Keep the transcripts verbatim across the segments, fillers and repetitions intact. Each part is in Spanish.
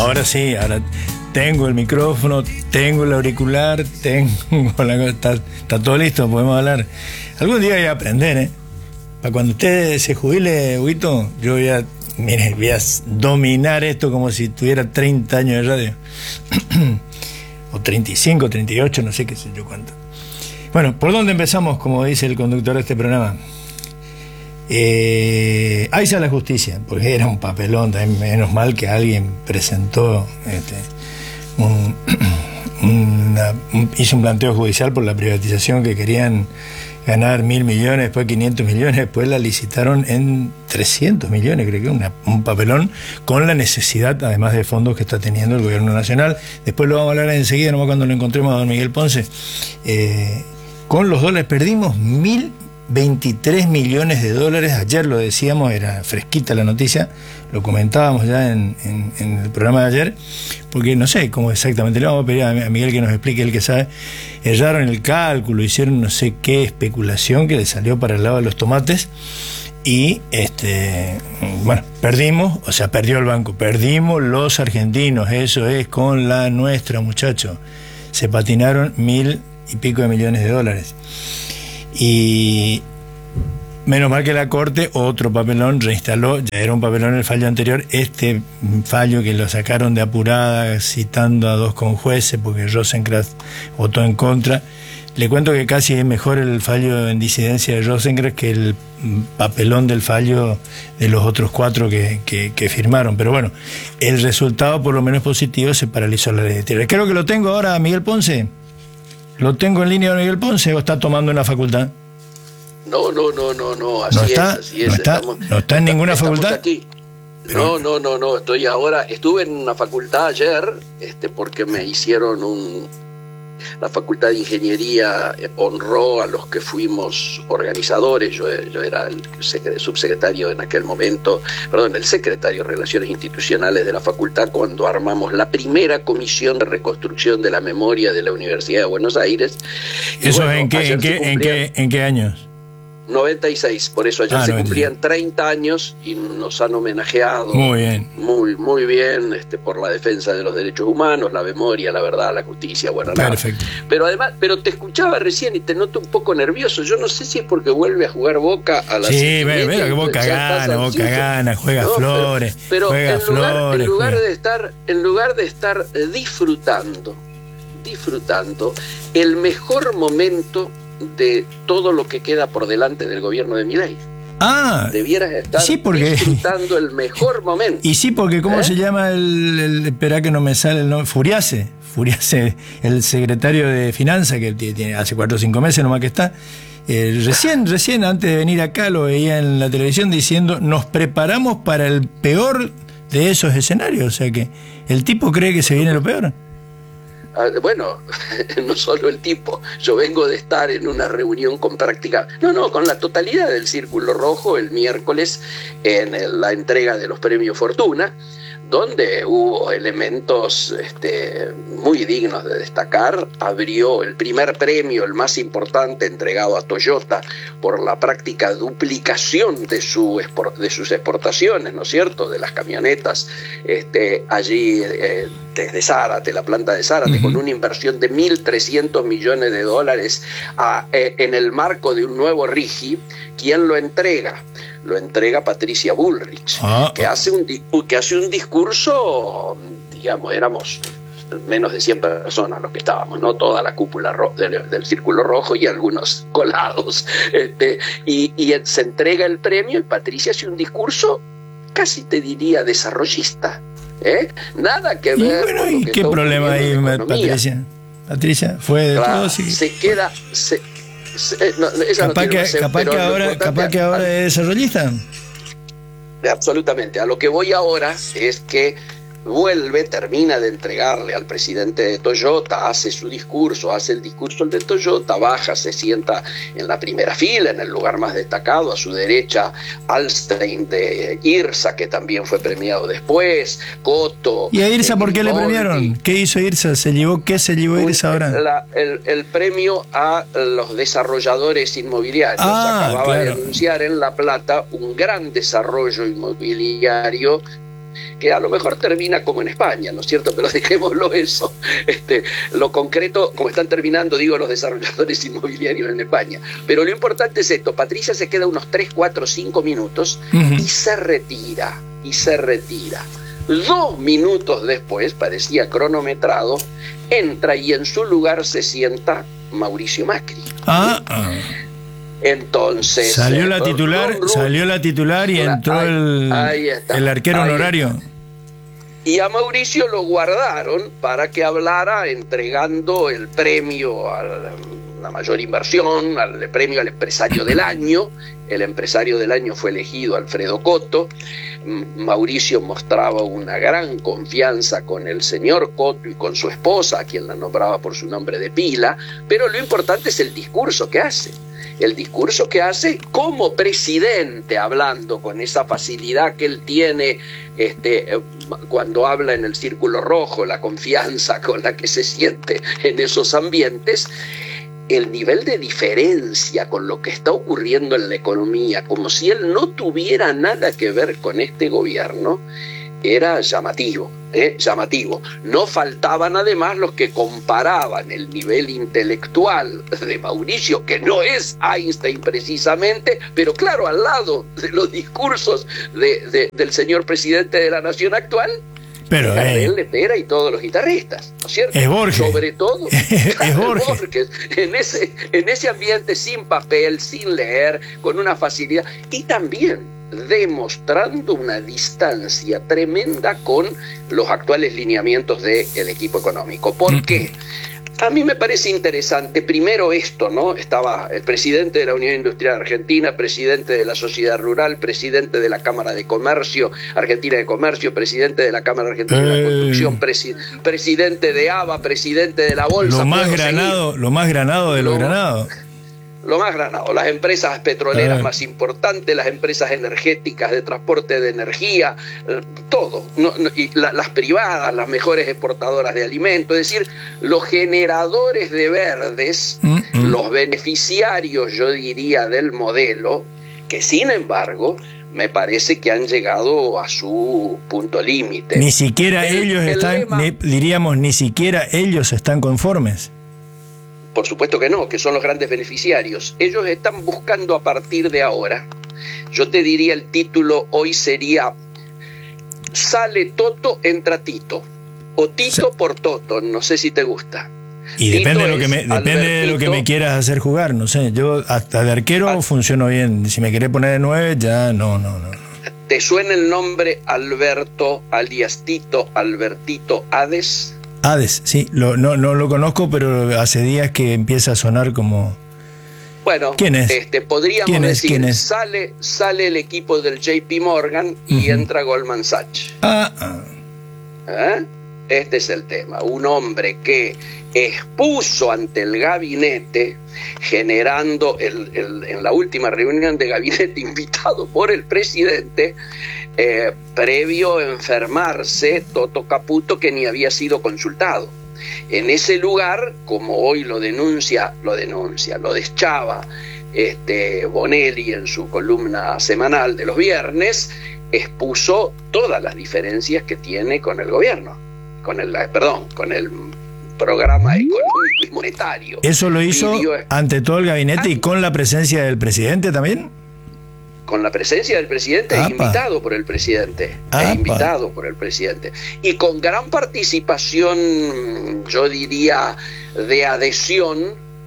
ahora sí, ahora tengo el micrófono, tengo el auricular, tengo la está, está todo listo, podemos hablar. Algún día voy a aprender, ¿eh? Para cuando usted se jubile, Huguito, yo voy a, mire, voy a dominar esto como si tuviera treinta años de radio. O treinta y cinco, treinta y ocho, no sé qué sé yo cuánto. Bueno, ¿por dónde empezamos, como dice el conductor de este programa? Eh, ahí está la justicia, porque era un papelón, también, menos mal que alguien presentó, este, un, una, un, hizo un planteo judicial por la privatización, que querían ganar mil millones, después quinientos millones, después la licitaron en trescientos millones, creo que una, un papelón, con la necesidad, además de fondos que está teniendo el gobierno nacional. Después lo vamos a hablar enseguida, nomás cuando lo encontremos a don Miguel Ponce. Eh, con los dólares perdimos mil veintitrés millones de dólares. Ayer lo decíamos, era fresquita la noticia, lo comentábamos ya en, en, en el programa de ayer, porque no sé cómo exactamente, le vamos a pedir a Miguel que nos explique, él que sabe. Erraron el cálculo, hicieron no sé qué especulación que le salió para el lado de los tomates y este bueno, perdimos, o sea, perdió el banco, perdimos los argentinos, eso es con la nuestra, muchachos. Se patinaron mil y pico de millones de dólares. Y menos mal que la Corte, otro papelón, reinstaló, ya era un papelón el fallo anterior, este fallo que lo sacaron de apurada, citando a dos conjueces, porque Rosenkrantz votó en contra. Le cuento que casi es mejor el fallo en disidencia de Rosenkrantz que el papelón del fallo de los otros cuatro que, que, que firmaron. Pero bueno, el resultado por lo menos positivo, se paralizó la ley de tierra. Creo que lo tengo ahora, Miguel Ponce. ¿Lo tengo en línea, Miguel Ponce, o está tomando una facultad? No, no, no, no, no, así ¿No está, es, así es. ¿No está, estamos, ¿no está en ninguna estamos facultad? Aquí. Pero... No, no, no, no, estoy ahora, estuve en una facultad ayer, este, porque me hicieron un, la Facultad de Ingeniería honró a los que fuimos organizadores. Yo, yo era el subsecretario en aquel momento, perdón, el secretario de Relaciones Institucionales de la facultad cuando armamos la primera comisión de reconstrucción de la memoria de la Universidad de Buenos Aires. Y ¿Eso bueno, en, qué, en, qué, en, qué, en qué años? noventa y seis, por eso ayer ah, se noventa y seis. cumplían treinta años y nos han homenajeado muy bien, muy, muy bien, este, por la defensa de los derechos humanos, la memoria, la verdad, la justicia, bueno, perfecto. Nada. Pero además, pero te escuchaba recién y te noto un poco nervioso. Yo no sé si es porque vuelve a jugar Boca a las sí, pero que Boca gana, Boca gana, juega no, Flores, pero, pero juega en lugar, Flores, en lugar juega. de estar, en lugar de estar disfrutando, disfrutando el mejor momento de todo lo que queda por delante del gobierno de Milei. Ah, debieras estar sí, porque... disfrutando el mejor momento. Y sí, porque ¿cómo ¿Eh? se llama el, el esperá que no me sale el nombre? Furiase, Furiase, el secretario de Finanzas, que tiene hace cuatro o cinco meses nomás que está. Eh, recién, recién antes de venir acá lo veía en la televisión diciendo, nos preparamos para el peor de esos escenarios. O sea que el tipo cree que se viene lo peor. Bueno, no solo el tipo, yo vengo de estar en una reunión con práctica, no, no, con la totalidad del Círculo Rojo el miércoles en el, la entrega de los premios Fortuna, donde hubo elementos este, muy dignos de destacar. Abrió el primer premio, el más importante, entregado a Toyota por la práctica duplicación de, su, de sus exportaciones, ¿no es cierto?, de las camionetas este, allí eh, desde Zárate, la planta de Zárate, uh-huh. con una inversión de mil trescientos millones de dólares a, eh, en el marco de un nuevo RIGI. ¿Quién lo entrega? Lo entrega Patricia Bullrich, ah, que, hace un, que hace un discurso, digamos, éramos menos de cien personas los que estábamos, ¿no? Toda la cúpula ro del, del Círculo Rojo y algunos colados. Este, y, y se entrega el premio y Patricia hace un discurso, casi te diría, desarrollista. ¿eh? Nada que ver. Y bueno, con ¿y que qué problema hay, Patricia? Patricia fue de claro, todo. Sí. Se queda. Se, se, no, esa capaz no que, ser, capaz que ahora, capaz que ahora es desarrollista. Absolutamente. A lo que voy ahora es que vuelve, termina de entregarle al presidente de Toyota, hace su discurso, hace el discurso el de Toyota, baja, se sienta en la primera fila, en el lugar más destacado, a su derecha Alstein de IRSA, que también fue premiado después, Cotto. ¿Y a IRSA por qué le premiaron? ¿Qué hizo IRSA? ¿Se llevó qué se llevó IRSA ahora? La, el, el premio a los desarrolladores inmobiliarios. Ah, acababa claro. de anunciar en La Plata un gran desarrollo inmobiliario que a lo mejor termina como en España, ¿no es cierto? Pero dejémoslo eso. Este, lo concreto, como están terminando, digo, los desarrolladores inmobiliarios en España. Pero lo importante es esto, Patricia se queda unos tres, cuatro, cinco minutos uh-huh. y se retira, y se retira. Dos minutos después, parecía cronometrado, entra y en su lugar se sienta Mauricio Macri. Ah, ah. Entonces salió la titular, rum, rum, salió la titular y entró ahí, el, ahí el arquero honorario. Y a Mauricio lo guardaron para que hablara entregando el premio a la mayor inversión, al premio al empresario del año. El empresario del año fue elegido Alfredo Coto. Mauricio mostraba una gran confianza con el señor Coto y con su esposa, a quien la nombraba por su nombre de pila, pero lo importante es el discurso que hace. El discurso que hace como presidente, hablando con esa facilidad que él tiene este, cuando habla en el círculo rojo, la confianza con la que se siente en esos ambientes, el nivel de diferencia con lo que está ocurriendo en la economía, como si él no tuviera nada que ver con este gobierno, era llamativo, ¿eh? llamativo. No faltaban además los que comparaban el nivel intelectual de Mauricio, que no es Einstein precisamente, pero claro, al lado de los discursos de, de, del señor presidente de la nación actual, pero Gabriel Lepera y todos los guitarristas, ¿no es cierto? Es Borges. Sobre todo es Borges. Borges, en ese, en ese ambiente sin papel, sin leer, con una facilidad, y también demostrando una distancia tremenda con los actuales lineamientos del equipo económico. ¿Por qué? A mí me parece interesante, primero esto, ¿no? Estaba el presidente de la Unión Industrial Argentina, presidente de la Sociedad Rural, presidente de la Cámara de Comercio Argentina de Comercio, presidente de la Cámara Argentina de la Construcción, presi presidente de A B A, presidente de la Bolsa. Lo más granado, lo más granado de lo, lo granado. Lo más granado, las empresas petroleras más importantes, las empresas energéticas de transporte de energía, todo, no, no, y la, las privadas, las mejores exportadoras de alimentos, es decir, los generadores de verdes, mm -hmm. los beneficiarios, yo diría, del modelo, que sin embargo me parece que han llegado a su punto límite. Ni siquiera el, ellos el están, lema, ni, diríamos, ni siquiera ellos están conformes. Por supuesto que no, que son los grandes beneficiarios. Ellos están buscando a partir de ahora, yo te diría el título hoy sería Sale Toto, entra Tito, o Tito sí. por Toto, no sé si te gusta. Y Tito depende, de lo, que me, depende de lo que me quieras hacer jugar, no sé, yo hasta de arquero ah, funciono bien, si me querés poner de nueve, ya no, no, no. ¿Te suena el nombre Alberto, alias Tito, Albertito Hades? Hades, sí, lo, no, no lo conozco, pero hace días que empieza a sonar como... Bueno, ¿quién es? Este, podríamos ¿Quién es? decir, ¿Quién es? Sale, sale el equipo del J P Morgan y uh-huh. entra Goldman Sachs. Ah, ah. ¿Eh? Este es el tema, un hombre que expuso ante el gabinete, generando el, el, en la última reunión de gabinete invitado por el presidente, eh, previo a enfermarse, Toto Caputo, que ni había sido consultado. En ese lugar, como hoy lo denuncia, lo denuncia, lo deschaba este, Bonelli en su columna semanal de los viernes, expuso todas las diferencias que tiene con el gobierno, con el, perdón, con el programa económico y monetario. ¿Eso lo hizo Pidió, ante todo el gabinete ah, y con la presencia del presidente también? Con la presencia del presidente e invitado por el presidente. E invitado por el presidente. Y con gran participación, yo diría, de adhesión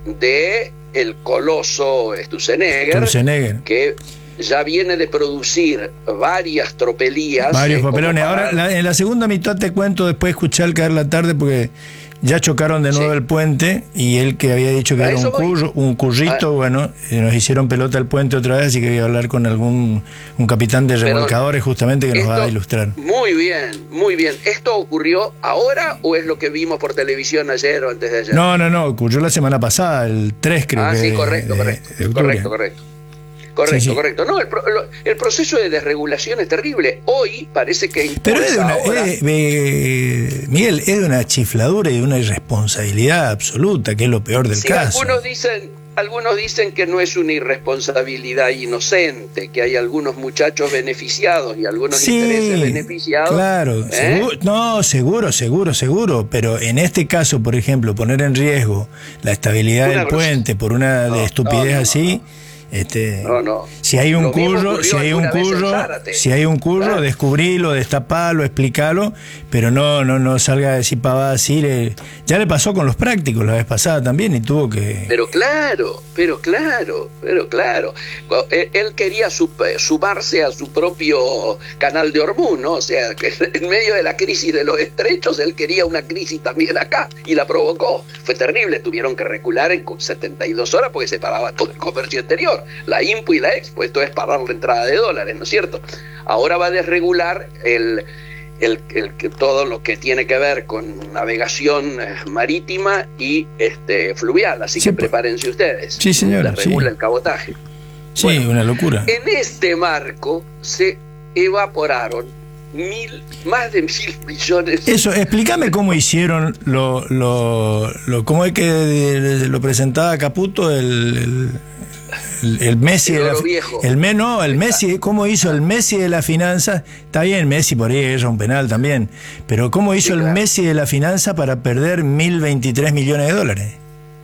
de el coloso Sturzenegger, Sturzenegger. que ya viene de producir varias tropelías. Varios eh, papelones. Ahora, la, en la segunda mitad te cuento, después escuché al caer la tarde, porque ya chocaron de nuevo sí. el puente, y él que había dicho que era un, curro, un currito, ah. bueno, nos hicieron pelota el puente otra vez, así que voy a hablar con algún un capitán de remolcadores justamente que nos esto, va a ilustrar. Muy bien, muy bien. ¿Esto ocurrió ahora o es lo que vimos por televisión ayer o antes de ayer? No, no, no, ocurrió la semana pasada, el tres creo ah, que. Ah, sí, correcto, de, correcto, de correcto, correcto. Correcto, sí, sí. correcto. No, el, pro, lo, el proceso de desregulación es terrible. Hoy parece que Pero es de una, ahora... es, eh, Miguel, es de una chifladura y de una irresponsabilidad absoluta, que es lo peor del sí, caso. Algunos dicen, algunos dicen que no es una irresponsabilidad inocente, que hay algunos muchachos beneficiados y algunos sí, intereses beneficiados. Claro, ¿eh? seguro, no, seguro, seguro, seguro, pero en este caso, por ejemplo, poner en riesgo la estabilidad una del puente por una no, de estupidez no, no, así... No, no. Este, no, no. Si hay un curro, si hay un curro, si hay un curro, claro. descubrilo, destapalo, explícalo, pero no, no, no salga a decir pavada así. Le, ya le pasó con los prácticos la vez pasada también y tuvo que. Pero claro, pero claro, pero claro. Él, él quería sumarse a su propio canal de Hormuz, ¿no? O sea, que en medio de la crisis de los estrechos, él quería una crisis también acá y la provocó. Fue terrible, tuvieron que recular en setenta y dos horas porque se paraba todo el comercio exterior. La INPO y la Expo, esto es parar la entrada de dólares, ¿no es cierto? Ahora va a desregular el, el, el, el, todo lo que tiene que ver con navegación marítima y este, fluvial, así sí, que prepárense ustedes. Sí, señor. Desregula sí. el cabotaje. Sí, bueno, una locura. En este marco se evaporaron mil, más de mil millones. Eso, explícame cómo hicieron lo, lo, lo cómo es que lo presentaba Caputo el, el El, el Messi, el, de la, viejo. el no, el Messi, ¿cómo hizo el Messi de la finanza? Está bien, Messi por ahí era un penal también, pero ¿cómo hizo sí, claro. el Messi de la finanza para perder mil veintitrés millones de dólares?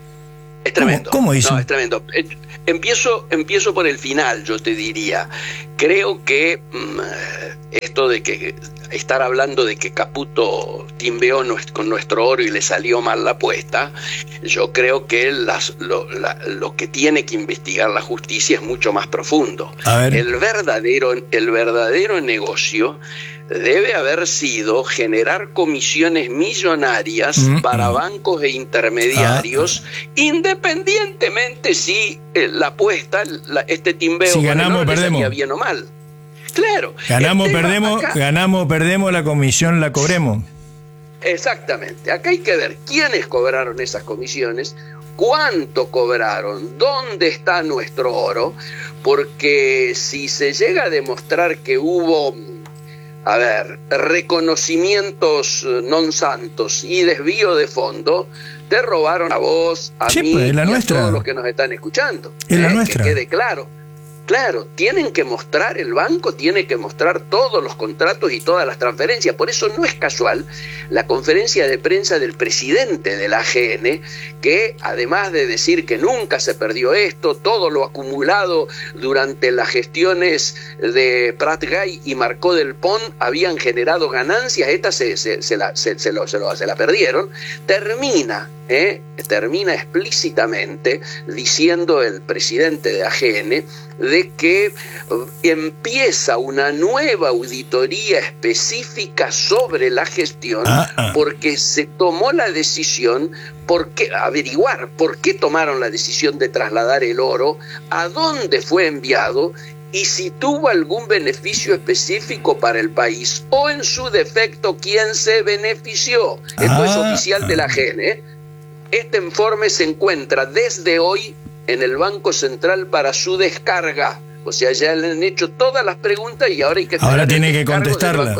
Es tremendo. ¿Cómo, cómo hizo? No, es tremendo. Empiezo, empiezo por el final, yo te diría. Creo que mmm, esto de que estar hablando de que Caputo timbeó con nuestro oro y le salió mal la apuesta, yo creo que las, lo, la, lo que tiene que investigar la justicia es mucho más profundo. El verdadero, el verdadero negocio debe haber sido generar comisiones millonarias mm-hmm. para bancos e intermediarios, ah. independientemente si eh, la apuesta, la, este timbeo si ganamos o perdemos, bien o mal. Claro. Ganamos, perdemos, acá, ganamos, perdemos, la comisión la cobremos. Exactamente. Acá hay que ver quiénes cobraron esas comisiones, cuánto cobraron, dónde está nuestro oro, porque si se llega a demostrar que hubo, a ver, reconocimientos non santos y desvío de fondo, te robaron a vos, a sí, mí pues, la y nuestra. a todos los que nos están escuchando. Es eh, la nuestra. Que quede claro. Claro, tienen que mostrar, el banco tiene que mostrar todos los contratos y todas las transferencias. Por eso no es casual la conferencia de prensa del presidente de la A G N, que además de decir que nunca se perdió esto, todo lo acumulado durante las gestiones de Prat Gay y Marcó del Pont habían generado ganancias, estas se, se, se, la, se, se, lo, se, lo, se la perdieron, termina, eh, termina explícitamente diciendo el presidente de A G N de que empieza una nueva auditoría específica sobre la gestión ah, ah. porque se tomó la decisión, por qué, averiguar por qué tomaron la decisión de trasladar el oro, a dónde fue enviado y si tuvo algún beneficio específico para el país o en su defecto quién se benefició. Ah, Esto es oficial de la A G N. ¿eh? Este informe se encuentra desde hoy en el Banco Central para su descarga. O sea, ya le han hecho todas las preguntas y ahora hay que ahora tiene que contestarla.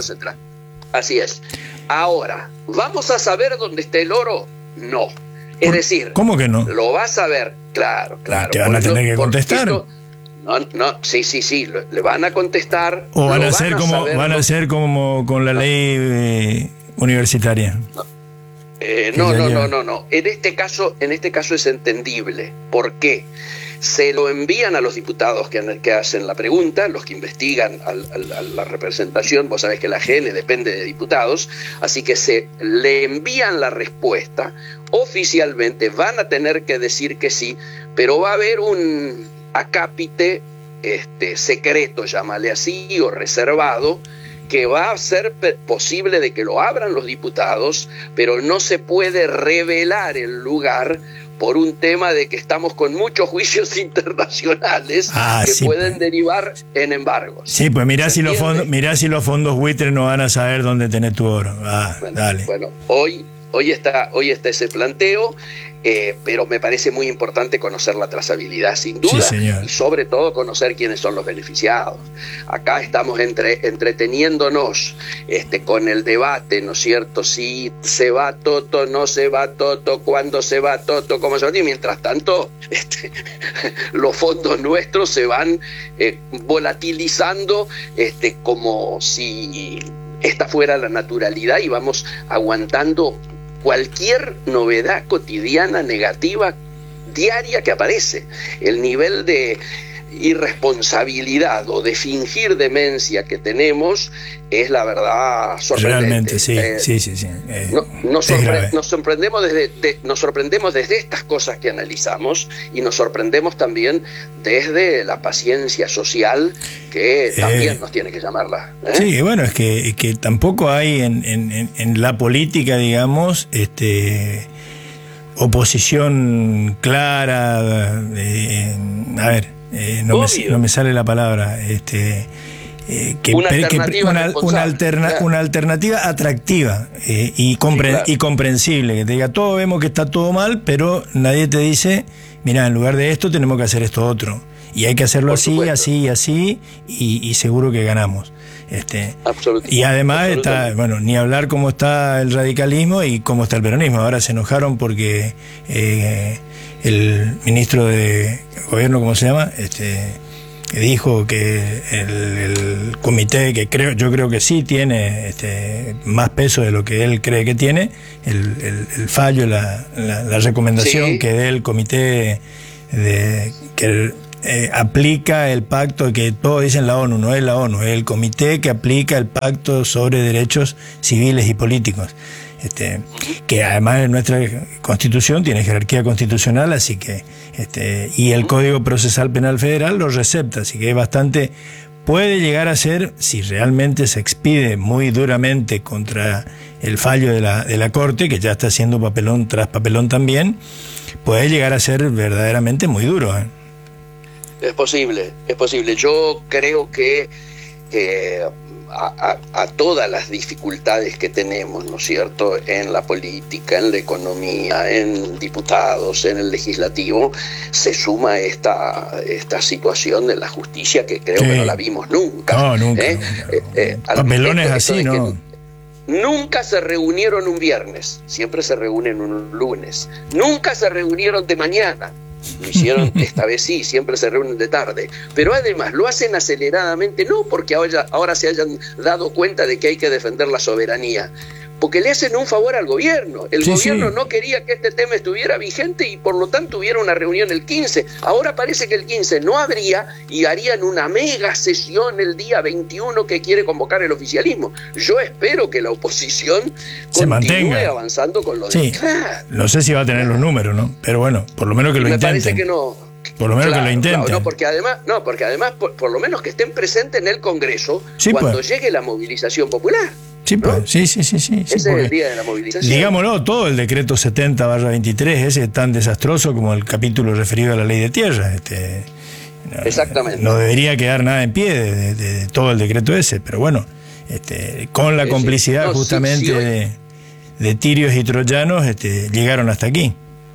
Así es. Ahora, ¿vamos a saber dónde está el oro? No. Es decir, ¿cómo que no? Lo vas a ver, claro, claro. Te van a tener que contestar. Esto, no, no, sí, sí, sí, lo, le van a contestar. O van a ser como, van a ser como con la ley eh, universitaria. No. Eh, no, no, no, no, no. En este caso, en este caso es entendible. ¿Por qué? Se lo envían a los diputados que, que hacen la pregunta, los que investigan a, a, a la representación. Vos sabés que la A G N depende de diputados, así que se le envían la respuesta. Oficialmente van a tener que decir que sí, pero va a haber un acápite este, secreto, llámale así, o reservado, que va a ser posible de que lo abran los diputados, pero no se puede revelar el lugar por un tema de que estamos con muchos juicios internacionales ah, que sí, pueden pues. derivar en embargos. Sí, pues mirá si, los fondos, mirá si los fondos buitres no van a saber dónde tenés tu oro. Ah, bueno, dale. Bueno, hoy, hoy está, hoy está ese planteo, eh, pero me parece muy importante conocer la trazabilidad, sin duda, sí, señor. y sobre todo conocer quiénes son los beneficiados. Acá estamos entre, entreteniéndonos este, con el debate, ¿no es cierto? Si se va Toto, no se va Toto, cuándo se va Toto, cómo se va, y mientras tanto este, los fondos nuestros se van eh, volatilizando este, como si esta fuera la naturalidad, y vamos aguantando cualquier novedad cotidiana negativa diaria que aparece. El nivel de irresponsabilidad o de fingir demencia que tenemos es, la verdad, sorprendente. Realmente, sí, eh, sí, sí, sí. Eh, no, nos, sorpre nos, sorprendemos desde, de, nos sorprendemos desde estas cosas que analizamos, y nos sorprendemos también desde la paciencia social que también eh, nos tiene que llamarla. ¿eh? Sí, bueno, es que, que tampoco hay en, en, en la política, digamos, este oposición clara. Eh, a ver, eh, no, me, no me sale la palabra. Este, Eh, que, una, que, alternativa una, una, alterna, claro. una alternativa atractiva eh, y, compre, sí, claro. y comprensible, que te diga, todos vemos que está todo mal, pero nadie te dice, mira, en lugar de esto tenemos que hacer esto otro, y hay que hacerlo Por así, supuesto. así y así, y, y seguro que ganamos. Este, y además está, bueno, ni hablar cómo está el radicalismo y cómo está el peronismo. Ahora se enojaron porque eh, el ministro de gobierno, ¿cómo se llama? Este que dijo que el, el comité, que creo yo creo que sí tiene este, más peso de lo que él cree que tiene, el, el, el fallo, la, la, la recomendación sí. que dé el comité de que eh, aplica el pacto, que todos dicen la ONU, no es la ONU, es el comité que aplica el pacto sobre derechos civiles y políticos. Este, que además en nuestra Constitución tiene jerarquía constitucional, así que este, y el Código Procesal Penal Federal lo recepta, así que es bastante, puede llegar a ser, si realmente se expide muy duramente contra el fallo de la, de la Corte, que ya está haciendo papelón tras papelón también, puede llegar a ser verdaderamente muy duro, ¿eh? Es posible, es posible. Yo creo que eh, A, a, a todas las dificultades que tenemos, ¿no es cierto?, en la política, en la economía, en diputados, en el legislativo, se suma esta, esta situación de la justicia que creo sí. que no la vimos nunca. No, nunca. ¿eh? nunca. Eh, eh, Papelones así, ¿no? Nunca se reunieron un viernes, siempre se reúnen un lunes. Nunca se reunieron de mañana. Lo hicieron esta vez sí, siempre se reúnen de tarde, pero además lo hacen aceleradamente, no porque ahora, ahora se hayan dado cuenta de que hay que defender la soberanía, porque le hacen un favor al gobierno. El sí, gobierno sí. no quería que este tema estuviera vigente y por lo tanto hubiera una reunión el quince. Ahora parece que el quince no habría y harían una mega sesión el día veintiuno que quiere convocar el oficialismo. Yo espero que la oposición se continúe mantenga avanzando con lo de... Sí. Claro. No sé si va a tener los números, ¿no? Pero bueno, por lo menos que lo me intenten. Parece que no. Por lo menos claro, que lo intenten. Claro, no, porque además, no, porque además por, por lo menos que estén presentes en el Congreso sí, cuando pues. llegue la movilización popular. Sí, pues, ¿no? sí, sí, sí, sí. Ese sí, es el día de la movilización. Digámoslo, todo el decreto setenta barra veintitrés, ese es tan desastroso como el capítulo referido a la ley de tierra. Este, no, Exactamente. No debería quedar nada en pie de, de, de todo el decreto ese, pero bueno, este, con la sí, complicidad sí. No, justamente sí, sí, de, de tirios y troyanos, este, llegaron hasta aquí.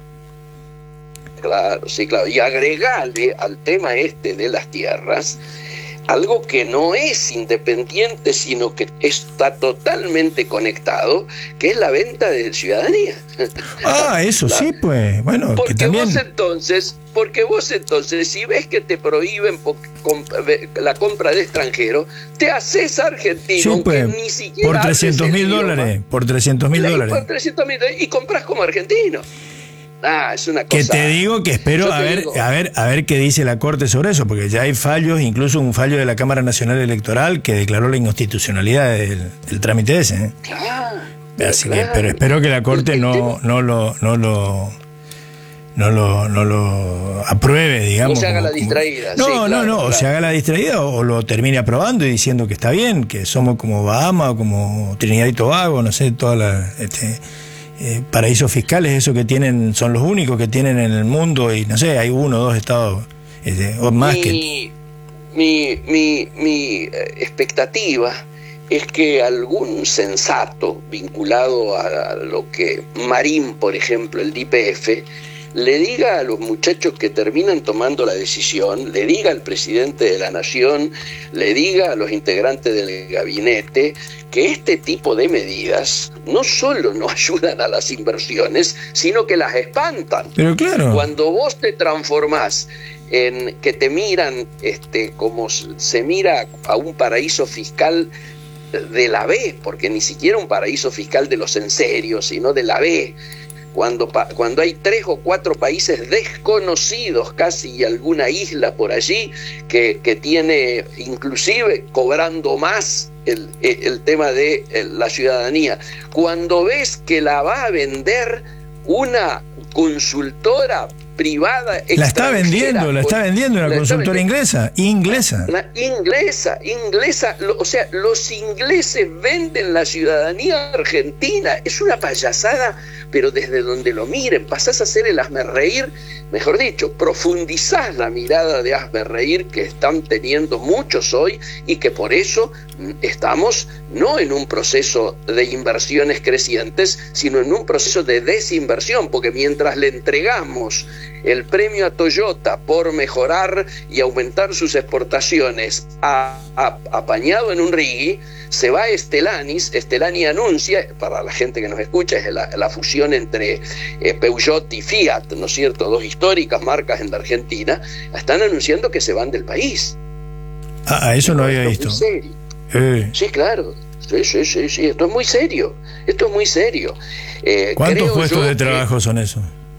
Claro, sí, claro. Y agregarle al tema este de las tierras algo que no es independiente, sino que está totalmente conectado, que es la venta de ciudadanía. Ah, eso la, sí, pues, bueno, porque que también... vos entonces, porque vos entonces, si ves que te prohíben la compra de extranjeros, te haces argentino, sí, pues, aunque ni siquiera por trescientos mil dólares, por trescientos mil dólares. Por trescientos mil y compras como argentino. Ah, es una cosa... Que te digo que espero a ver, digo... a ver a ver qué dice la Corte sobre eso, porque ya hay fallos, incluso un fallo de la Cámara Nacional Electoral que declaró la inconstitucionalidad del, del trámite ese, ¿eh? Claro, Así claro. que, pero espero que la Corte no, no lo no lo no lo no lo apruebe, digamos. No se haga como, la distraída. No, sí, no, claro, no, claro. o se haga la distraída o, o lo termine aprobando y diciendo que está bien, que somos como Bahamas o como Trinidad y Tobago, no sé, todas las... Este, Eh, paraísos fiscales, eso que tienen, son los únicos que tienen en el mundo, y no sé, hay uno o dos estados eh, o más mi, que... Mi, mi, mi expectativa es que algún sensato vinculado a lo que Marín, por ejemplo, el D Y P F, le diga a los muchachos que terminan tomando la decisión, le diga al presidente de la Nación, le diga a los integrantes del gabinete que este tipo de medidas no solo no ayudan a las inversiones, sino que las espantan. Pero claro, cuando vos te transformás en que te miran este, como se mira a un paraíso fiscal de la B, porque ni siquiera un paraíso fiscal de los en serio, sino de la B, cuando, cuando hay tres o cuatro países desconocidos casi y alguna isla por allí que, que tiene inclusive cobrando más el, el tema de la ciudadanía, cuando ves que la va a vender una consultora privada la está vendiendo, la está vendiendo una consultora inglesa, inglesa. La inglesa, inglesa, lo, o sea, los ingleses venden la ciudadanía argentina, es una payasada, pero desde donde lo miren, pasás a ser el hazmerreír, mejor dicho, profundizás la mirada de hazmerreír que están teniendo muchos hoy y que por eso estamos no en un proceso de inversiones crecientes, sino en un proceso de desinversión, porque mientras le entregamos el premio a Toyota por mejorar y aumentar sus exportaciones a, a, apañado en un rigui, se va Stellantis. Stellantis anuncia, para la gente que nos escucha, es la, la fusión entre eh, Peugeot y Fiat, ¿no es cierto?, dos históricas marcas en la Argentina, están anunciando que se van del país. Ah, eso no había visto. Es muy serio. Eh. Sí, claro. Sí, sí, sí, sí, esto es muy serio. Esto es muy serio. Eh, ¿Cuántos puestos de trabajo que, son esos?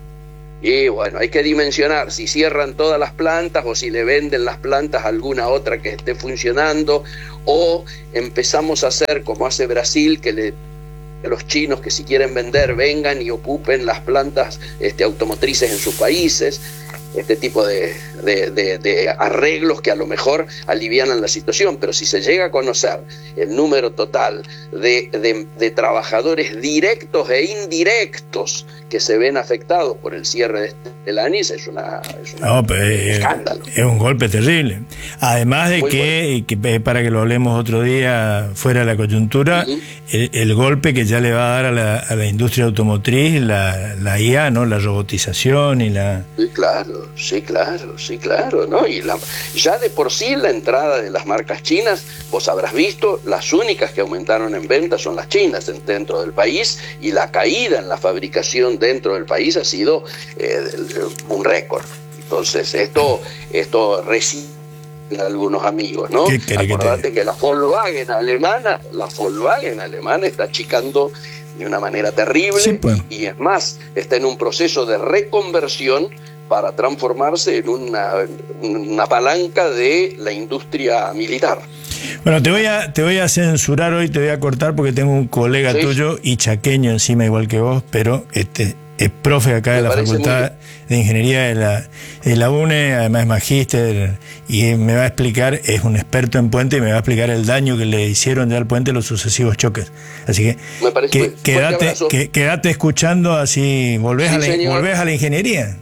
Y bueno, hay que dimensionar si cierran todas las plantas o si le venden las plantas a alguna otra que esté funcionando, o empezamos a hacer como hace Brasil, que le los chinos que si quieren vender vengan y ocupen las plantas este, automotrices en sus países. Este tipo de, de, de, de arreglos que a lo mejor alivianan la situación, pero si se llega a conocer el número total de, de, de trabajadores directos e indirectos que se ven afectados por el cierre de Stellantis, es una, es una no, pues, un escándalo. Es un golpe terrible. Además de que, bueno. que, para que lo hablemos otro día fuera de la coyuntura, uh-huh. el, el golpe que ya le va a dar a la, a la industria automotriz, la, la I A, ¿no? La robotización y la... Sí, claro. Sí, claro, sí, claro, ¿no? Y la, ya de por sí la entrada de las marcas chinas, vos habrás visto, las únicas que aumentaron en ventas son las chinas dentro del país, y la caída en la fabricación dentro del país ha sido eh, un récord. Entonces, esto, esto resiste a algunos amigos, ¿no? Acordate que, te... que la Volkswagen alemana, la Volkswagen alemana está achicando de una manera terrible, sí, pues. Y es más, está en un proceso de reconversión para transformarse en una, una palanca de la industria militar. Bueno, te voy a te voy a censurar hoy, te voy a cortar porque tengo un colega ¿Sí? tuyo y chaqueño encima igual que vos, pero este es profe acá Me de la Facultad de Ingeniería de la, de la UNE, además es magíster y me va a explicar, es un experto en puente y me va a explicar el daño que le hicieron ya al puente los sucesivos choques. Así que, que quédate, que, quédate escuchando, así volvés, sí, a la, volvés a la ingeniería.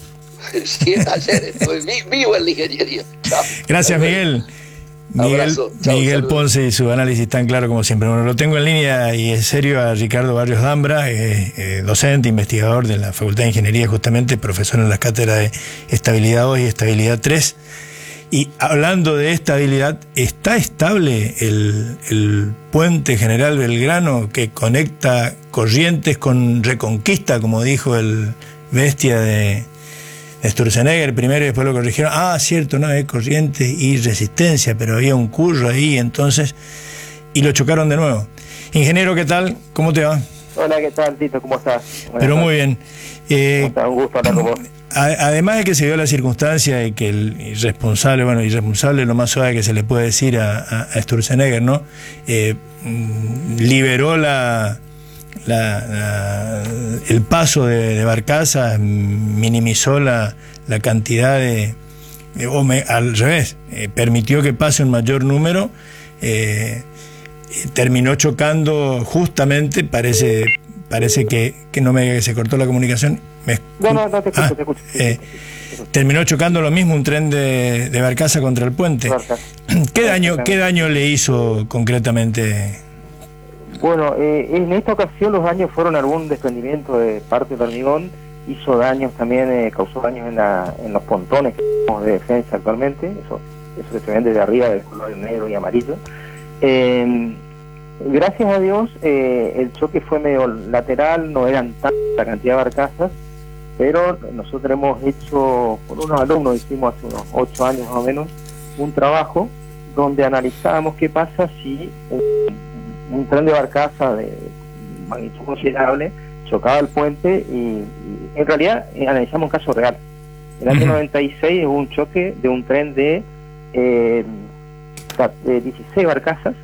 Sí, ayer estoy vivo en la ingeniería. Chao. Gracias, Miguel. Miguel, Chao, Miguel Ponce y su análisis tan claro como siempre. Bueno, lo tengo en línea y en serio a Ricardo Barrios Dambra, eh, eh, docente, investigador de la Facultad de Ingeniería, justamente profesor en las cátedras de Estabilidad dos y Estabilidad tres. Y hablando de estabilidad, ¿está estable el, el puente General Belgrano que conecta Corrientes con Reconquista, como dijo el bestia de Sturzenegger primero y después lo corrigieron? Ah, cierto, no, es Corrientes y Resistencia, pero había un curro ahí, entonces, y lo chocaron de nuevo. Ingeniero, ¿qué tal? ¿Cómo te va? Hola, ¿qué tal, Tito? ¿Cómo estás? Buenas pero tardes. Muy bien. Eh, un gusto hablar con vos. Además de que se dio la circunstancia y que el irresponsable, bueno, irresponsable es lo más suave que se le puede decir a, a, a Sturzenegger, ¿no? Eh, liberó la... La, la, el paso de, de barcazas, minimizó la, la cantidad de, de o me, al revés, eh, permitió que pase un mayor número, eh, terminó chocando justamente, parece, parece que, que no me diga que se cortó la comunicación. Me, no, no, no, te escucho, ah, te escucho. Eh, te escucho, te escucho. Terminó chocando lo mismo un tren de, de Barcaza contra el puente. Barcaza. ¿Qué daño, qué daño le hizo concretamente? Bueno, eh, en esta ocasión los daños fueron algún desprendimiento de parte del hormigón, hizo daños también, eh, causó daños en, la, en los pontones que tenemos de defensa actualmente, eso, eso que se ven desde arriba de color negro y amarillo. Eh, gracias a Dios eh, el choque fue medio lateral, no eran tanta cantidad de barcazas, pero nosotros hemos hecho, con unos alumnos hicimos hace unos ocho años más o menos, un trabajo donde analizábamos qué pasa si un, un tren de barcaza de magnitud considerable chocaba el puente y, y en realidad eh, analizamos un caso real. En el año noventa y seis hubo un choque de un tren de, eh, de dieciséis barcazas.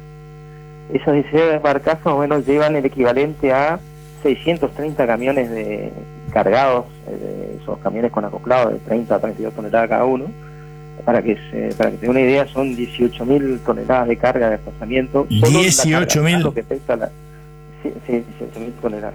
Esas dieciséis barcazas más o menos llevan el equivalente a seiscientos treinta camiones de cargados, eh, esos camiones con acoplado de treinta a treinta y dos toneladas cada uno. Para que se, para que te dé una idea, son dieciocho mil toneladas de carga de desplazamiento. dieciocho mil. Lo que pesa la, sí, sí, dieciocho mil toneladas.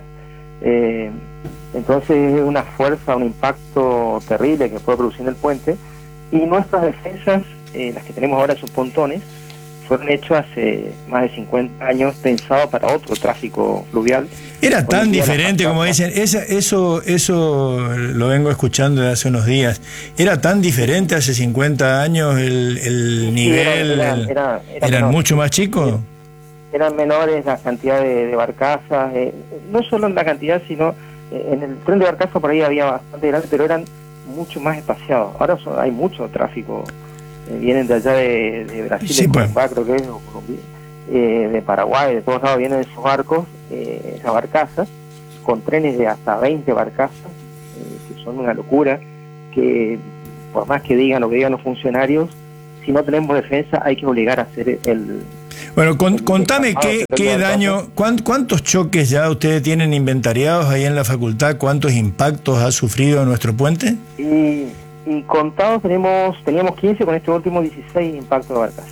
Eh, entonces es una fuerza, un impacto terrible que puede producir en el puente. Y nuestras defensas, eh, las que tenemos ahora, esos pontones, fueron hechos hace más de cincuenta años, pensados para otro tráfico fluvial. Era tan diferente, como dicen, esa, eso eso lo vengo escuchando desde hace unos días. Era tan diferente hace cincuenta años el, el sí, nivel, era, era, era, era eran menor. mucho más chicos. Eran menores la cantidad de, de barcazas, eh, no solo en la cantidad, sino eh, en el tren de barcaza por ahí había bastante grande, pero eran mucho más espaciados. Ahora son, hay mucho tráfico. Eh, vienen de allá de, de Brasil, Sí, de pues. Cuba, creo que es, o Colombia, eh, de Paraguay, de todos lados vienen esos barcos, eh, esas barcazas, con trenes de hasta veinte barcazas, eh, que son una locura, que por más que digan lo que digan los funcionarios, si no tenemos defensa hay que obligar a hacer el... Bueno, con, el contame desarmado qué, del tren qué de daño, barcazas. cuán, cuántos choques ya ustedes tienen inventariados ahí en la facultad, cuántos impactos ha sufrido nuestro puente. Y, y contados tenemos, teníamos quince, con este último dieciséis impactos de barcazas.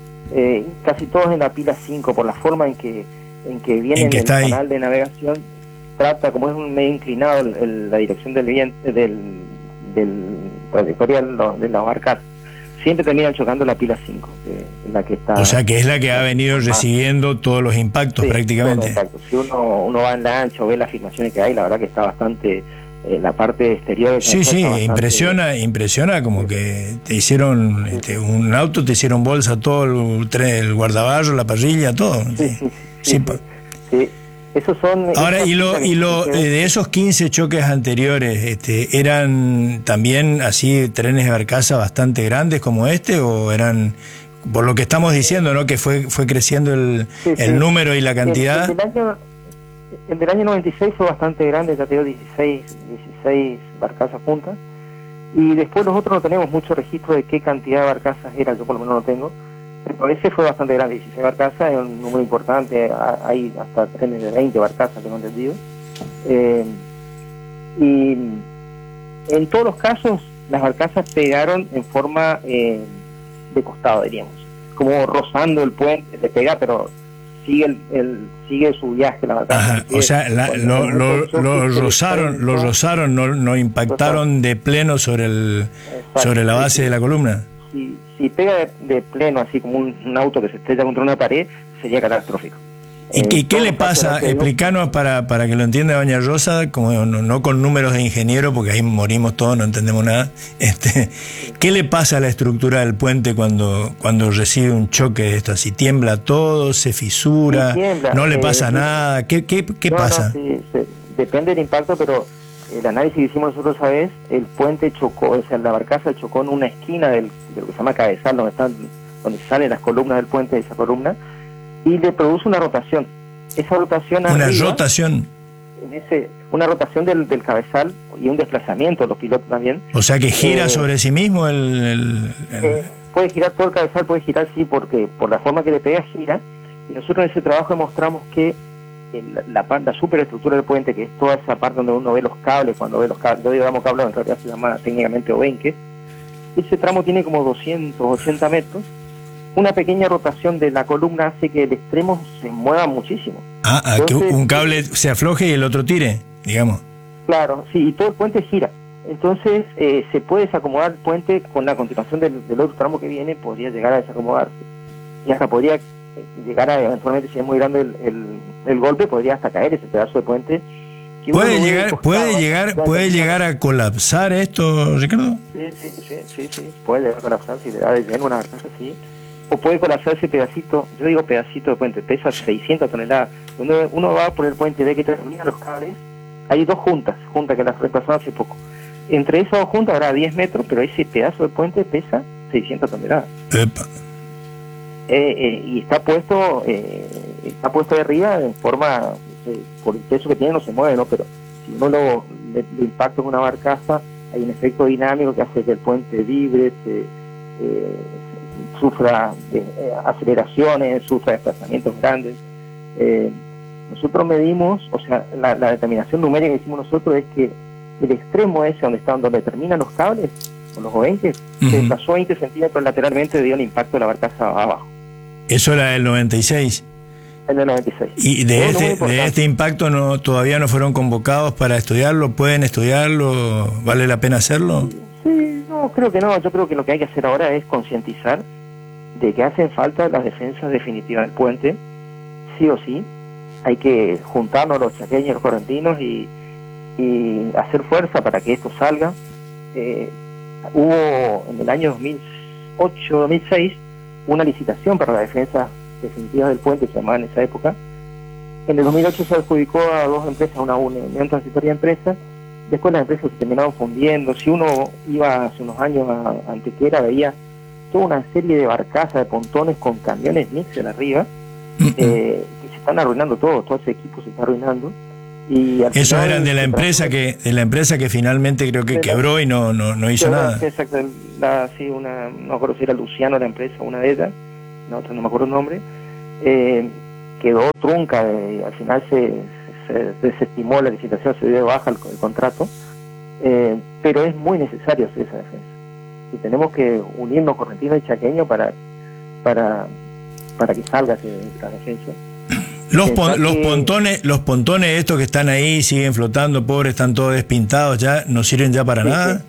Eh, casi todos en la pila cinco, por la forma en que en que viene En que el está ahí. canal de navegación, trata, como es un medio inclinado el, el- la dirección del viento, del, del trayectoria de, los- de las barcazas, siempre terminan chocando la pila cinco, que es la que está... O sea que es la que ha venido Ah. recibiendo todos los impactos Sí, prácticamente. exacto. Si uno, uno va en la ancha o ve las filmaciones que hay, la verdad que está bastante... eh, la parte exterior... de Sí, la sí, está bastante- impresiona, impresiona como que te hicieron este, un auto, te hicieron bolsa todo el tren, el guardabarro, la parrilla, todo. Sí, sí, sí, Sí, sí, pa- sí. Esos son... Ahora, esas y lo, pistas y que lo se eh, ven- de esos quince choques anteriores, este, ¿eran también así trenes de barcaza bastante grandes como este o eran, por lo que estamos diciendo, ¿no? Que fue fue creciendo el, Sí, el sí. número y la cantidad? El, el, del año, el del año noventa y seis fue bastante grande, ya te digo, dieciséis, dieciséis barcazas juntas. Y después nosotros no tenemos mucho registro de qué cantidad de barcazas era, yo por lo menos no tengo. Pero ese fue bastante grande, dieciséis barcazas, es un número importante, ha- hay hasta trenes de veinte barcazas, tengo entendido. Eh, y en todos los casos, las barcazas pegaron en forma eh, de costado, diríamos, como rozando el puente, le pega, pero sigue el, el sigue su viaje la barcaza. Ajá, o sea, la- Cuando- lo, cuando lo, el choque lo se rozaron, lo desprende, rozaron, no, no impactaron de pleno sobre el Exacto, sobre la sí, base sí. de la columna. Si, si pega de, de pleno, así como un, un auto que se estrella contra una pared, sería catastrófico. ¿Y Eh, qué, qué todos le los casos pasa? que digo- Explícanos para, para que lo entienda Doña Rosa, como no, no con números de ingeniero, porque ahí morimos todos, no entendemos nada. Este, ¿qué le pasa a la estructura del puente cuando, cuando recibe un choque de esto? ¿Si tiembla todo, se fisura, Sí, tiembla, no le eh, pasa sí. nada? ¿Qué, qué, qué No, no, pasa? sí, se- depende del impacto, pero el análisis que hicimos nosotros esa vez, el puente chocó, o sea, la barcaza chocó en una esquina del, de lo que se llama cabezal, donde están, donde salen las columnas del puente, de esa columna, y le produce una rotación. Esa rotación Una arriba, rotación. en ese, una rotación del, del cabezal y un desplazamiento de los pilotos también. O sea que gira Eh, sobre sí mismo el... el- el- Eh, puede girar todo el cabezal, puede girar sí, porque por la forma que le pega gira. Y nosotros en ese trabajo demostramos que en la, la, par- la superestructura del puente, que es toda esa parte donde uno ve los cables, cuando ve los cables, yo digamos cables, en realidad se llama técnicamente obenque, ese tramo tiene como doscientos ochenta metros. Una pequeña rotación de la columna hace que el extremo se mueva muchísimo. Ah, ah Entonces, que un cable se afloje y el otro tire, digamos. Claro, sí, y todo el puente gira. Entonces eh, se puede desacomodar el puente con la continuación del, del otro tramo que viene, podría llegar a desacomodarse. Y hasta podría llegar a, eventualmente, si es muy grande el, el, el golpe, podría hasta caer ese pedazo de puente. Que ¿Puede llegar, puede llegar, puede llegar a colapsar esto, Ricardo? Sí, sí, sí, sí, sí, puede llegar a colapsar si le da de lleno una barcaza así. O puede colapsar ese pedacito, yo digo pedacito de puente, pesa seiscientas toneladas. Cuando uno va por el puente y ve que terminan los cables, hay dos juntas, juntas que las reemplazaron hace poco. Entre esas dos juntas habrá diez metros, pero ese pedazo de puente pesa seiscientas toneladas. Epa. Eh, eh, y está puesto eh, está puesto de arriba en forma, eh, por el peso que tiene no se mueve, ¿no? Pero si uno lo, le, le impacta en una barcaza, hay un efecto dinámico que hace que el puente vibre, se, eh, sufra eh, aceleraciones, sufra desplazamientos grandes. Eh, nosotros medimos, o sea, la, la determinación numérica que hicimos nosotros es que el extremo ese donde están, donde terminan los cables, con los veinte, uh-huh. se desplazó veinte centímetros lateralmente debido al impacto de la barcaza abajo. ¿Eso era el noventa y seis? En el noventa y seis. ¿Y de, este, de este impacto no todavía no fueron convocados para estudiarlo? ¿Pueden estudiarlo? ¿Vale la pena hacerlo? Sí, sí, no, creo que no. Yo creo que lo que hay que hacer ahora es concientizar de que hacen falta las defensas definitivas del puente, sí o sí. Hay que juntarnos los chaqueños, los correntinos y, y hacer fuerza para que esto salga. Eh, hubo en el año dos mil ocho dos mil seis una licitación para la defensa definitiva del puente, se llamaba en esa época. En el dos mil ocho se adjudicó a dos empresas, una unión transitoria de empresas. Después las empresas se terminaron fundiendo. Si uno iba hace unos años a, a Antequera, veía toda una serie de barcazas, de pontones con camiones Nixel arriba, eh, que se están arruinando todo, todo ese equipo se está arruinando. Y al Eso final, eran de la empresa que de la empresa que finalmente creo que quebró y no no, no hizo quebró, nada. Exacto, la, sí, una, no me acuerdo si era Luciano la empresa, una de ellas, la otra no me acuerdo el nombre, eh, quedó trunca, eh, al final se, se desestimó la licitación, se dio de baja el, el contrato, eh, pero es muy necesario hacer esa defensa. Y tenemos que unirnos correntinos y chaqueños para, para, para que salga esa defensa. Los, pon, los pontones, los pontones estos que están ahí siguen flotando, pobres, están todos despintados ya, no sirven ya para sí, nada.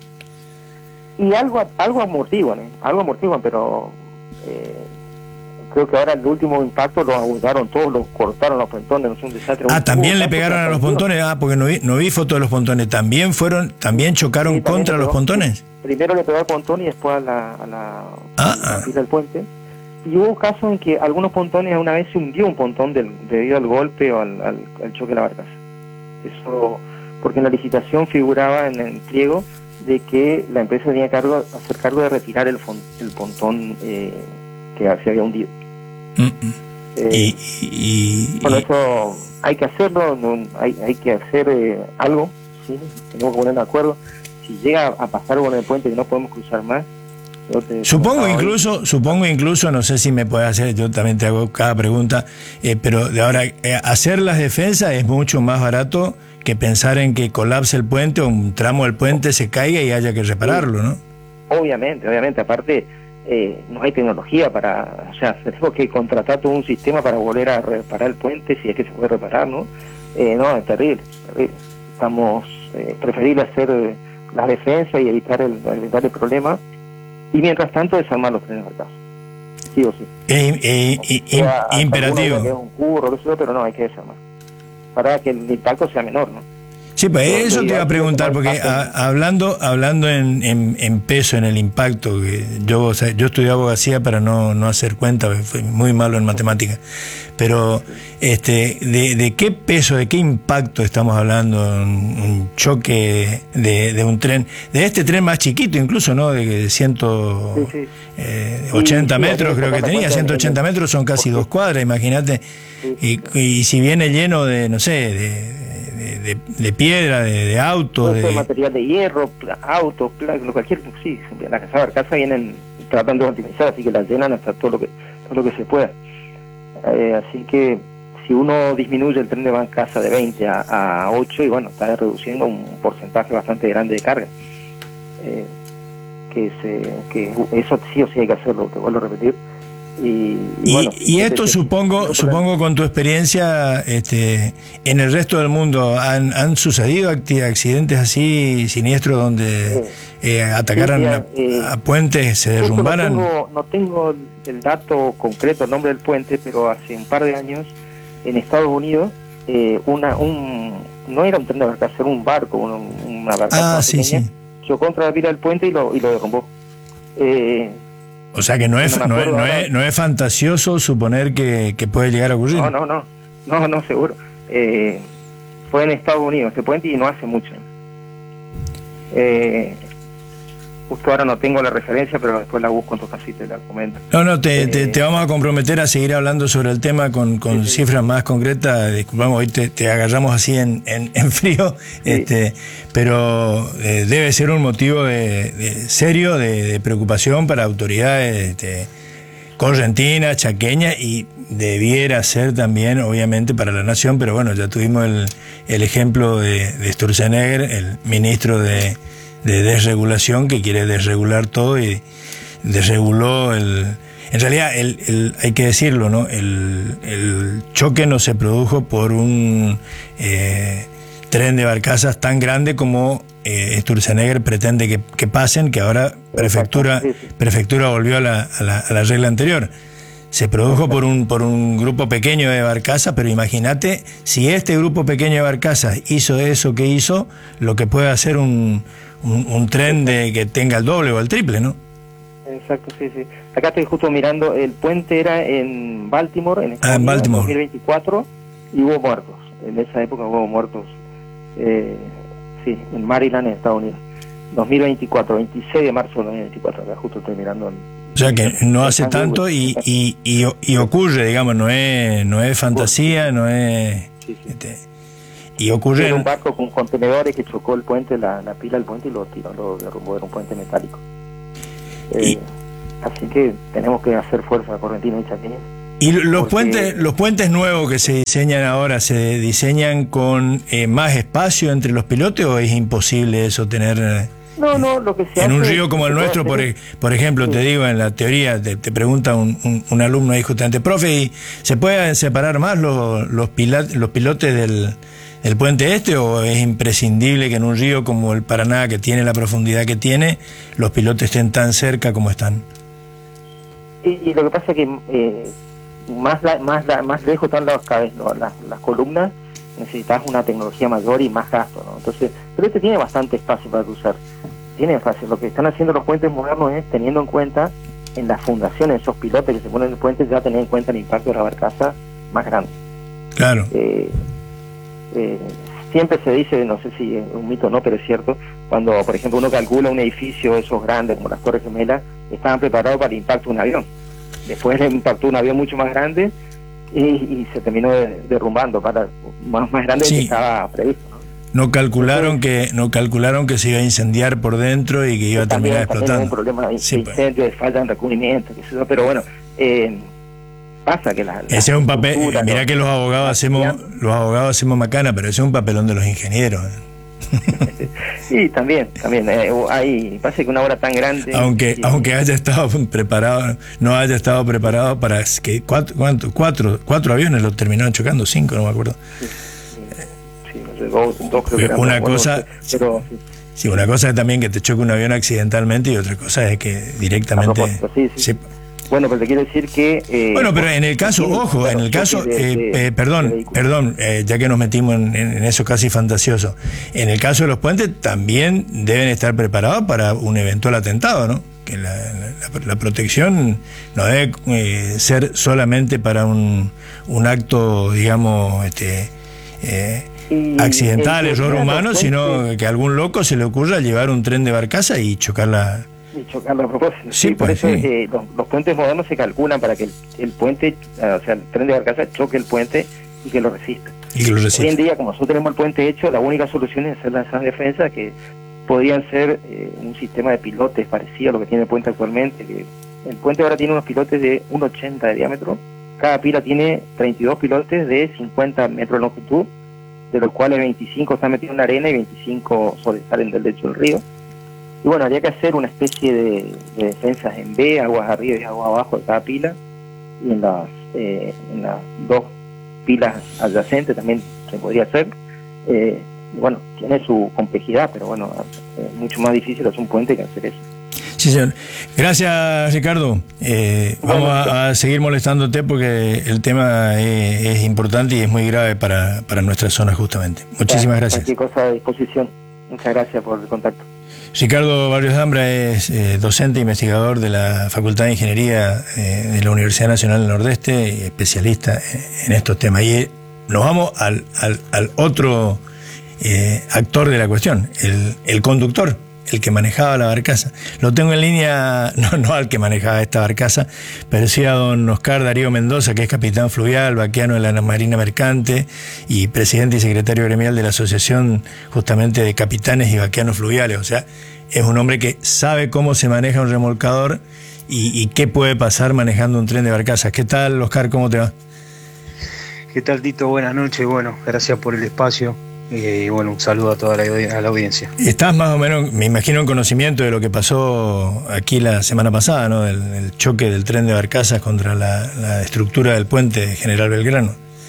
Sí. Y algo algo amortiguan, ¿eh? algo amortiguan, pero eh, creo que ahora el último impacto lo abusaron todos, los cortaron los pontones, no es un desastre. Ah, también le pegaron a los pontones, ah, porque no vi, no vi foto de los pontones, también fueron, también chocaron sí, también contra pegó, los pontones. Primero le pegó al pontón y después a la, a la, ah, a la fila del puente. Y hubo casos en que algunos pontones, una vez se hundió un pontón del, debido al golpe o al, al, al choque de la barcaza. Eso, porque en la licitación figuraba en el pliego de que la empresa tenía cargo, hacer cargo de retirar el, fon, el pontón eh, que se había hundido. Mm-mm. Eh, y, y, bueno, y... eso hay que hacerlo, no, hay, hay que hacer eh, algo, ¿sí? Tenemos que poner de acuerdo. Si llega a pasar algo en el puente que no podemos cruzar más, Supongo incluso, hoy. supongo incluso, no sé si me puede hacer, yo también te hago cada pregunta, eh, pero de ahora, eh, hacer las defensas es mucho más barato que pensar en que colapse el puente o un tramo del puente se caiga y haya que repararlo, ¿no? Obviamente, obviamente, aparte eh, no hay tecnología para, o sea, tenemos que contratar todo un sistema para volver a reparar el puente si es que se puede reparar, ¿no? Eh, no, es terrible, terrible. Estamos, eh, preferible hacer eh, las defensas y evitar el, evitar el problema. Y mientras tanto desarmar los trenes barcazos, sí o sí. Eh, eh, eh, o sea, imperativo. Que es un curro, pero no, hay que desarmar. Para que el impacto sea menor, ¿no? Sí, pues pero eso te iba a preguntar, porque a, hablando hablando en, en, en peso, en el impacto, que yo o sea, yo estudié abogacía para no, no hacer cuenta, fui muy malo en matemáticas, pero este de, de qué peso, de qué impacto estamos hablando, un, un choque de, de un tren, de este tren más chiquito incluso, ¿no? De ciento ochenta metros, creo que tenía, ciento ochenta metros son casi dos cuadras, imagínate, y, y si viene lleno de, no sé, de De, de, de piedra, de, de autos, de material de hierro, autos, cualquier, sí, las casas barcazas vienen tratando de optimizar, así que las llenan hasta todo lo que todo lo que se pueda. Eh, así que si uno disminuye el tren de barcaza de veinte a, a ocho, y bueno, está reduciendo un porcentaje bastante grande de carga. Eh, que se que eso sí o sí hay que hacerlo, te vuelvo a repetir. Y, y, y, bueno, y esto este, supongo, este, supongo con tu experiencia, este, en el resto del mundo, ¿han, han sucedido accidentes así siniestros donde eh, eh, atacaran sí, a, eh, a puentes, se derrumbaran? No tengo, no tengo el dato concreto, el nombre del puente, pero hace un par de años en Estados Unidos, eh, una, un, no era un tren de barcaza, era un barco, una, una barcaza ah, sí, pequeña, sí. chocó contra la pila del puente y lo, y lo derrumbó. Eh, O sea que no es, no, no, es, no, es, no es fantasioso suponer que, que puede llegar a ocurrir. No, no, no, no, no, seguro. Eh, fue en Estados Unidos este puente y no hace mucho. Eh, justo ahora no tengo la referencia, pero después la busco en tu casita y la comento. No, no, te, eh, te, te vamos a comprometer a seguir hablando sobre el tema con, con sí, sí. cifras más concretas. Disculpamos, hoy te, te agarramos así en, en, en frío, sí. este, pero eh, debe ser un motivo de, de serio de, de preocupación para autoridades este, correntinas, chaqueñas, y debiera ser también, obviamente, para la nación, pero bueno, ya tuvimos el, el ejemplo de, de Sturzenegger, el ministro de... de desregulación, que quiere desregular todo y desreguló el... En realidad, el, el, hay que decirlo, ¿no? El, el choque no se produjo por un eh, tren de barcazas tan grande como eh, Sturzenegger pretende que, que pasen, que ahora Prefectura, Prefectura volvió a la, a, la, a la regla anterior. Se produjo por un, por un grupo pequeño de barcazas, pero imagínate si este grupo pequeño de barcazas hizo eso que hizo, lo que puede hacer un... Un, un tren de que tenga el doble o el triple, ¿no? Exacto, sí, sí. Acá estoy justo mirando, el puente era en Baltimore, en, ah, en Baltimore. dos mil veinticuatro, y hubo muertos. En esa época hubo muertos, eh, sí, en Maryland, en Estados Unidos. dos mil veinticuatro, veintiséis de marzo de dos mil veinticuatro, acá justo estoy mirando. En, o sea que no hace tanto y, y, y, y ocurre, digamos, no es, no es fantasía, no es... Sí, sí. Este, y ocurre era un barco con contenedores que chocó el puente, la, la pila del puente y lo tiró, lo derrumbó, era un puente metálico. Eh, y, así que tenemos que hacer fuerza correntina y chaqueña. ¿Y los porque, puentes los puentes nuevos que se diseñan ahora, se diseñan con eh, más espacio entre los pilotes o es imposible eso tener... Eh, no, no, lo que se en hace, un río como el nuestro, por, por ejemplo, sí. Te digo, en la teoría, te, te pregunta un, un, un alumno ahí justamente, profe, ¿y se pueden separar más los, los, pila, los pilotes del... ¿El puente este o es imprescindible que en un río como el Paraná, que tiene la profundidad que tiene, los pilotes estén tan cerca como están? Y, y lo que pasa es que eh, más la, más la, más lejos están las, no, las, las columnas, necesitas una tecnología mayor y más gasto, ¿no? Entonces, pero este tiene bastante espacio para cruzar. Tiene espacio. Lo que están haciendo los puentes modernos es teniendo en cuenta en las fundaciones, esos pilotes que se ponen en el puente, ya tener en cuenta el impacto de la barcaza más grande. Claro. Eh, Eh, siempre se dice, no sé si es un mito o no, pero es cierto, cuando por ejemplo uno calcula un edificio esos grandes como las Torres Gemelas, estaban preparados para el impacto de un avión. Después le impactó un avión mucho más grande y, y se terminó de, derrumbando para más, más grande sí. de lo que estaba previsto, ¿no? No calcularon Entonces, que no calcularon que se iba a incendiar por dentro y que iba a terminar explotando. Un problema de sí, incendio, pues. de falta de recubrimiento, pero bueno, eh, pasa que la, la ese es un papel, cultura, mirá que los abogados hacemos los abogados hacemos macana, pero ese es un papelón de los ingenieros. Sí, también, también eh, hay, pasa que una obra tan grande, aunque y, aunque haya estado preparado, no haya estado preparado para que cuatro cuánto, cuatro, cuatro aviones lo terminaron chocando, cinco, no me acuerdo. Sí, sí, no sé, dos, dos creo que eran, una bueno, cosa, pero sí. Sí, una cosa es también que te choque un avión accidentalmente y otra cosa es que directamente. Sí, sí. Se, Bueno, pero te quiero decir que... Eh, bueno, pero en el caso, ojo, claro, en el caso, de, eh, de, eh, perdón, de perdón, eh, ya que nos metimos en, en eso casi fantasioso, en el caso de los puentes también deben estar preparados para un eventual atentado, ¿no? Que la, la, la protección no debe eh, ser solamente para un, un acto, digamos, este eh, y, accidental, error humano, sino que a algún loco se le ocurra llevar un tren de barcaza y chocarla... Y chocarlo a propósito. Sí, sí, por pues, eso sí. eh, los, los puentes modernos se calculan para que el, el puente, o sea, el tren de barcaza choque el puente y que lo resista. Y que lo resista. Hoy en día, como nosotros tenemos el puente hecho, la única solución es hacer esas defensas que podrían ser eh, un sistema de pilotes parecido a lo que tiene el puente actualmente. Que el puente ahora tiene unos pilotes de uno ochenta de diámetro. Cada pila tiene treinta y dos pilotes de cincuenta metros de longitud, de los cuales veinticinco están metidos en la arena y veinticinco sobresalen del lecho del río. Y bueno, habría que hacer una especie de, de defensas en B, aguas arriba y aguas abajo de cada pila, y en las, eh, en las dos pilas adyacentes también se podría hacer. Eh, bueno, tiene su complejidad, pero bueno, es mucho más difícil hacer un puente que hacer eso. Sí, señor. Gracias, Ricardo. Eh, bueno, vamos a, a seguir molestándote porque el tema es, es importante y es muy grave para, para nuestra zona justamente. Muchísimas gracias. Cualquier cosa a disposición. Muchas gracias por el contacto. Ricardo Barrios Zambra es eh, docente e investigador de la Facultad de Ingeniería eh, de la Universidad Nacional del Nordeste y especialista en, en estos temas. Y eh, nos vamos al, al, al otro eh, actor de la cuestión, el, el conductor, el que manejaba la barcaza. Lo tengo en línea, no, no al que manejaba esta barcaza, pero sí a don Oscar Darío Mendoza, que es capitán fluvial, vaquiano de la Marina Mercante y presidente y secretario gremial de la Asociación justamente de Capitanes y Vaquianos Fluviales. O sea, es un hombre que sabe cómo se maneja un remolcador y, y qué puede pasar manejando un tren de barcazas. ¿Qué tal, Oscar? ¿Cómo te va? ¿Qué tal, Tito? Buenas noches. Bueno, gracias por el espacio. Y eh, bueno, un saludo a toda la, a la audiencia. Estás más o menos, me imagino, en conocimiento de lo que pasó aquí la semana pasada, ¿no? Del, del choque del tren de barcazas contra la, la estructura del puente de General Belgrano.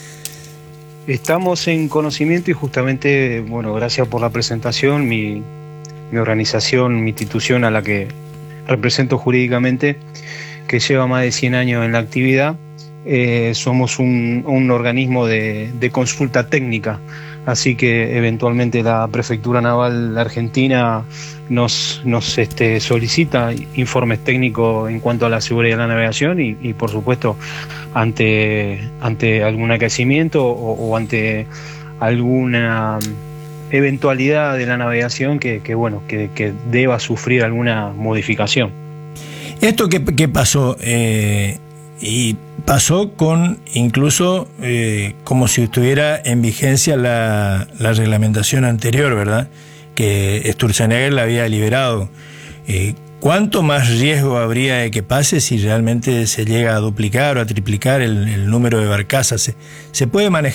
Estamos en conocimiento y justamente, bueno, gracias por la presentación. Mi, mi organización, mi institución a la que represento jurídicamente, que lleva más de cien años en la actividad, eh, somos un, un organismo de, de consulta técnica. Así que eventualmente la Prefectura Naval Argentina nos, nos este, solicita informes técnicos en cuanto a la seguridad de la navegación y, y por supuesto ante, ante algún acaecimiento o, o ante alguna eventualidad de la navegación que, que bueno que, que deba sufrir alguna modificación. ¿Esto qué, qué pasó? Eh... Y pasó con incluso eh, como si estuviera en vigencia la, la reglamentación anterior, ¿verdad? Que Sturzenegger la había liberado. Eh, ¿Cuánto más riesgo habría de que pase si realmente se llega a duplicar o a triplicar el, el número de barcazas? ¿Se, se puede manejar